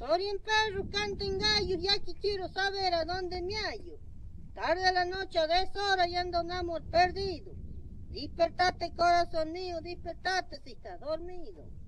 Corren perros, canten gallos, ya que quiero saber a dónde me hallo. Tarde la noche a deshora y ando un amor perdido. Despertate, corazón mío, despertate si estás dormido.